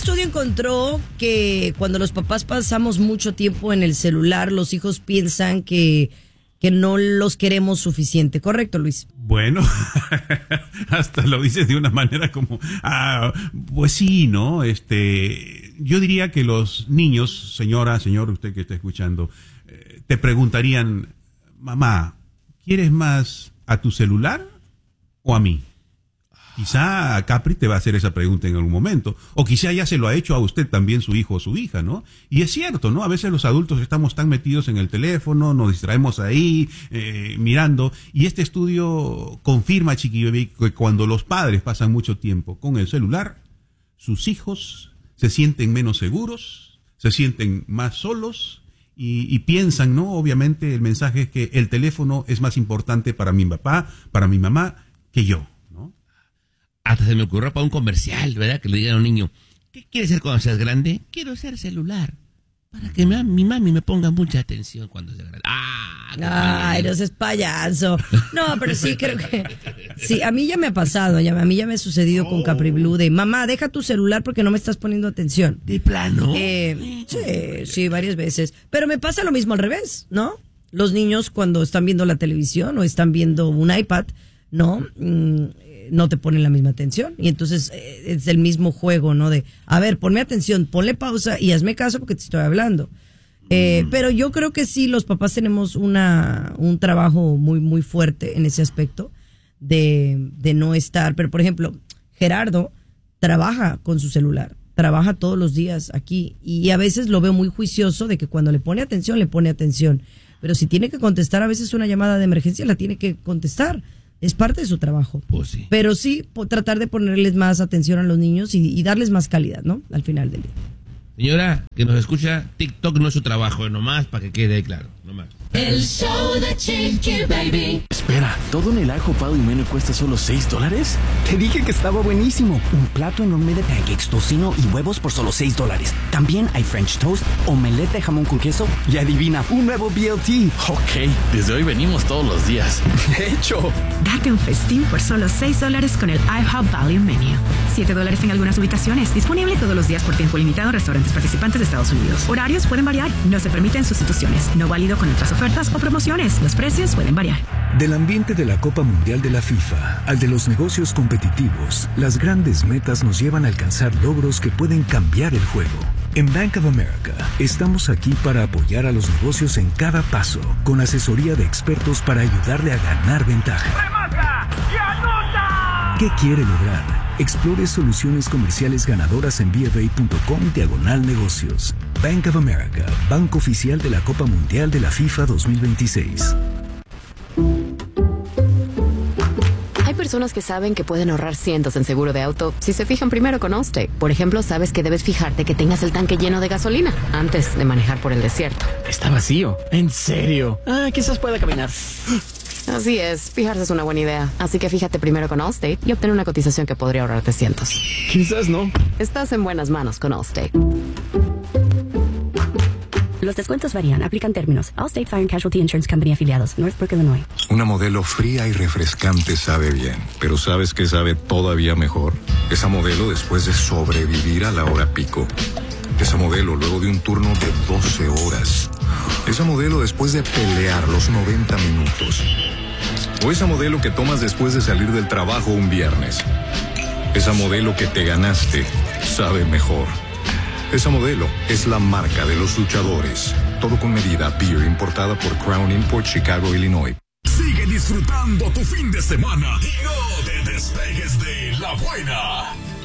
estudio encontró que cuando los papás pasamos mucho tiempo en el celular, los hijos piensan que no los queremos suficiente. ¿Correcto, Luis? Bueno, hasta lo dices de una manera como, pues sí, ¿no? Yo diría que los niños, señora, señor, usted que está escuchando, te preguntarían, mamá, ¿quieres más a tu celular o a mí? Quizá a Capri te va a hacer esa pregunta en algún momento, o quizá ya se lo ha hecho a usted también su hijo o su hija, ¿no? Y es cierto, ¿no? A veces los adultos estamos tan metidos en el teléfono, nos distraemos ahí, mirando, y este estudio confirma, Chiqui Baby, que cuando los padres pasan mucho tiempo con el celular, sus hijos se sienten menos seguros, se sienten más solos, y piensan, ¿no? Obviamente el mensaje es que el teléfono es más importante para mi papá, para mi mamá, que yo. Hasta se me ocurrió para un comercial, ¿verdad? Que le digan a un niño, ¿qué quieres ser cuando seas grande? Quiero ser celular. Para que mi mami me ponga mucha atención cuando sea grande. Ay, no seas payaso. No, pero sí creo que... Sí, a mí ya me ha pasado, a mí ya me ha sucedido con Capri Blue de, mamá, deja tu celular porque no me estás poniendo atención. ¿De plano? Sí, varias veces. Pero me pasa lo mismo al revés, ¿no? Los niños cuando están viendo la televisión o están viendo un iPad, ¿no? No te ponen la misma atención. Y entonces es el mismo juego, ¿no? De, a ver, ponme atención, ponle pausa y hazme caso porque te estoy hablando. Pero yo creo que sí, los papás tenemos un trabajo muy, muy fuerte en ese aspecto de no estar. Pero, por ejemplo, Gerardo trabaja con su celular, trabaja todos los días aquí y a veces lo veo muy juicioso de que cuando le pone atención, le pone atención. Pero si tiene que contestar a veces una llamada de emergencia, la tiene que contestar. Es parte de su trabajo. Pues sí. Pero sí, tratar de ponerles más atención a los niños y darles más calidad, ¿no? Al final del día. Señora, que nos escucha, TikTok no es su trabajo, nomás para que quede ahí claro, nomás. El show de Chiqui Baby. Espera, ¿todo en el ajo Pau y Menú cuesta solo $6? Te dije que estaba buenísimo. Un plato enorme de pancakes, tocino y huevos por solo $6. También hay French toast, omelette de jamón con queso y adivina, un nuevo BLT. Ok, desde hoy venimos todos los días. De hecho, date un festín por solo $6 con el IHOP Value Menu. $7 en algunas ubicaciones. Disponible todos los días por tiempo limitado en restaurantes participantes de Estados Unidos. Horarios pueden variar. No se permiten sustituciones. No válido con otras ofertas o promociones. Los precios pueden variar. Del ambiente de la Copa Mundial de la FIFA al de los negocios competitivos, las grandes metas nos llevan a alcanzar logros que pueden cambiar el juego. En Bank of America estamos aquí para apoyar a los negocios en cada paso, con asesoría de expertos para ayudarle a ganar ventaja. ¡Remata y anota! ¿Qué quiere lograr? Explore soluciones comerciales ganadoras en BofA.com/negocios. Bank of America, banco oficial de la Copa Mundial de la FIFA 2026. Hay personas que saben que pueden ahorrar cientos en seguro de auto si se fijan primero con Allstate. Por ejemplo, sabes que debes fijarte que tengas el tanque lleno de gasolina antes de manejar por el desierto. está vacío. ¿En serio? Quizás pueda caminar. Así es, fijarse es una buena idea. Así que fíjate primero con Allstate y obtén una cotización que podría ahorrarte cientos. Quizás no. Estás en buenas manos con Allstate. Los descuentos varían, aplican términos. Allstate Fire and Casualty Insurance Company afiliados, Northbrook, Illinois. Una Modelo fría y refrescante sabe bien, pero ¿sabes qué sabe todavía mejor? Esa Modelo después de sobrevivir a la hora pico. Esa Modelo luego de un turno de 12 horas. Esa Modelo después de pelear los 90 minutos. O esa Modelo que tomas después de salir del trabajo un viernes. Esa Modelo que te ganaste sabe mejor. Esa Modelo es la marca de los luchadores. Todo con medida. Beer importada por Crown Import, Chicago, Illinois. Sigue disfrutando tu fin de semana y no te despegues de La Buena.